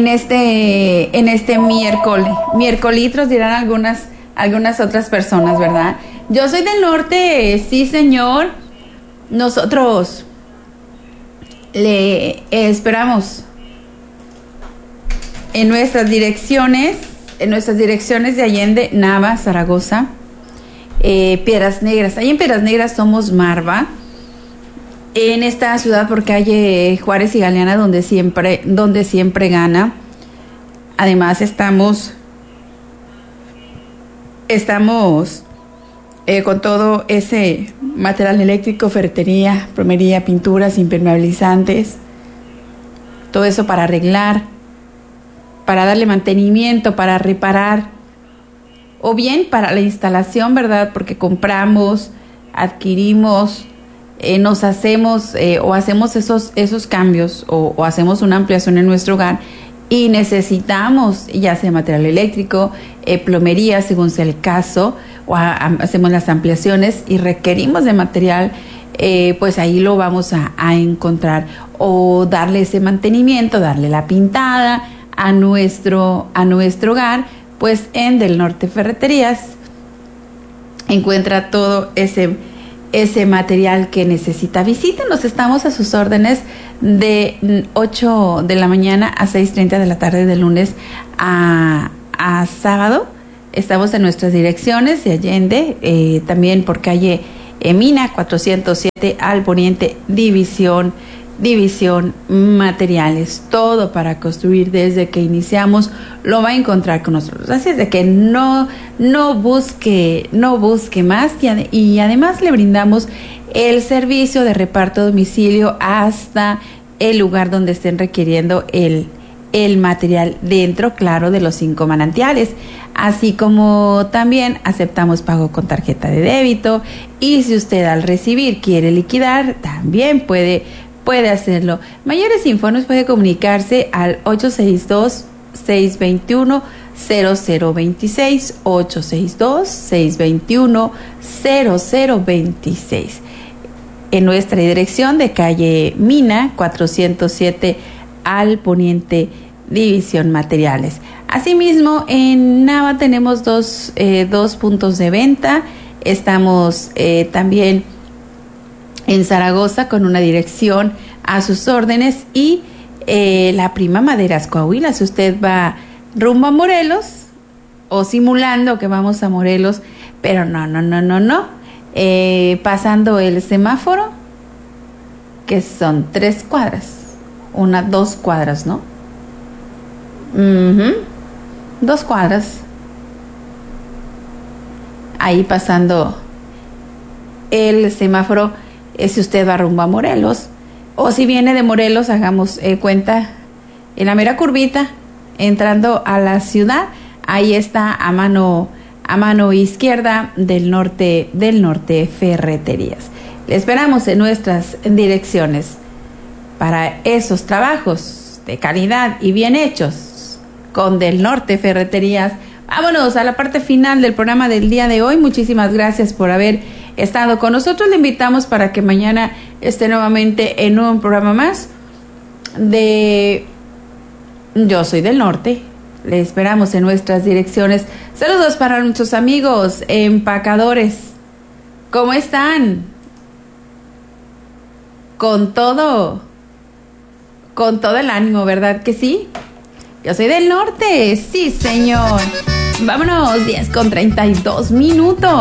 en este miércolitros dirán algunas otras personas, ¿verdad? Yo soy del norte, sí señor. Nosotros le esperamos en nuestras direcciones de Allende, Nava, Zaragoza, Piedras Negras. Ahí en Piedras Negras somos Marva. En esta ciudad por calle Juárez y Galeana, donde siempre gana. Además estamos con todo ese material eléctrico, ferretería, plomería, pinturas, impermeabilizantes, todo eso para arreglar, para darle mantenimiento, para reparar, o bien para la instalación, ¿verdad? Porque compramos, adquirimos, nos hacemos o hacemos esos cambios o hacemos una ampliación en nuestro hogar y necesitamos ya sea material eléctrico, plomería según sea el caso, o hacemos las ampliaciones y requerimos de material, pues ahí lo vamos a encontrar, o darle ese mantenimiento, darle la pintada a nuestro hogar, pues en Del Norte Ferreterías encuentra todo ese material que necesita. Visítenos, estamos a sus órdenes de 8 de la mañana a 6:30 de la tarde, de lunes a sábado. Estamos en nuestras direcciones de Allende, también por calle Mina 407 al poniente, división materiales, todo para construir. Desde que iniciamos lo va a encontrar con nosotros, así es de que no busque más, y además le brindamos el servicio de reparto a domicilio hasta el lugar donde estén requiriendo el material, dentro, claro, de los 5 manantiales, así como también aceptamos pago con tarjeta de débito, y si usted al recibir quiere liquidar, también puede hacerlo. Mayores informes puede comunicarse al 862-621-0026, 862-621-0026, en nuestra dirección de calle Mina 407 al poniente, división materiales. Asimismo, en Nava tenemos dos puntos de venta. Estamos también en Zaragoza con una dirección a sus órdenes, y la Prima Maderas Coahuila. Si usted va rumbo a Morelos, o simulando que vamos a Morelos, pero no, pasando el semáforo, que son 3 cuadras, 2 cuadras, ¿no? 2 cuadras, ahí pasando el semáforo. Si usted va rumbo a Morelos, o si viene de Morelos, hagamos cuenta, en la mera curvita, entrando a la ciudad, ahí está a mano izquierda Del Norte Ferreterías. Le esperamos en nuestras direcciones para esos trabajos de calidad y bien hechos con Del Norte Ferreterías. Vámonos a la parte final del programa del día de hoy. Muchísimas gracias por haber estado con nosotros. Le invitamos para que mañana esté nuevamente en un programa más de Yo Soy del Norte. Le esperamos en nuestras direcciones. Saludos para nuestros amigos empacadores. ¿Cómo están? Con todo el ánimo, ¿verdad que sí? Yo soy del norte, sí señor. Vámonos, 10:32.